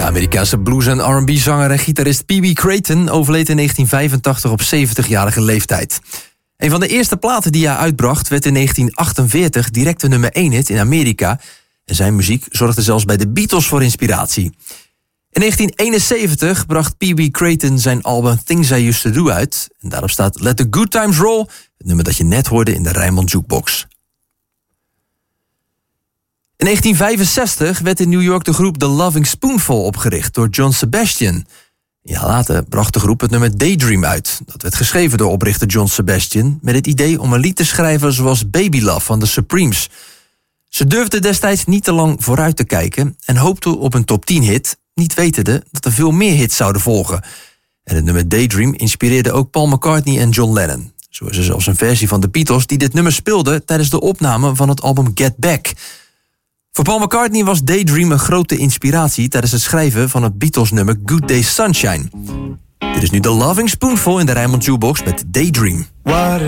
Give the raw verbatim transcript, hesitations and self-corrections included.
Amerikaanse blues- en R en B-zanger en gitarist Pee Wee Crayton overleed in negentien vijfentachtig op zeventigjarige leeftijd. Een van de eerste platen die hij uitbracht werd in negentien achtenveertig direct de nummer één hit in Amerika. En zijn muziek zorgde zelfs bij de Beatles voor inspiratie. In negentien eenenzeventig bracht Pee Wee Crayton zijn album Things I Used To Do uit. En daarop staat Let the Good Times Roll, het nummer dat je net hoorde in de Rijnmond Jukebox. In negentien vijfenzestig werd in New York de groep The Loving Spoonful opgericht door John Sebastian. Een jaar later bracht de groep het nummer Daydream uit. Dat werd geschreven door oprichter John Sebastian met het idee om een lied te schrijven zoals Baby Love van The Supremes. Ze durfden destijds niet te lang vooruit te kijken en hoopten op een top tien hit, niet wetende dat er veel meer hits zouden volgen. En het nummer Daydream inspireerde ook Paul McCartney en John Lennon. Zo is er zelfs een versie van de Beatles die dit nummer speelde tijdens de opname van het album Get Back. Voor Paul McCartney was Daydream een grote inspiratie tijdens het schrijven van het Beatles-nummer Good Day Sunshine. Dit is nu The Loving Spoonful in de Rijnmond Jukebox met Daydream. What